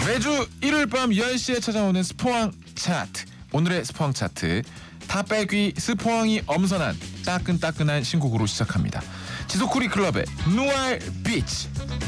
매주 일요일 밤 10시에 찾아오는 스포왕 차트. 오늘의 스포왕 차트 탑백위 스포왕이 엄선한 따끈따끈한 신곡으로 시작합니다. 지소쿠리 클럽의 누알 비치.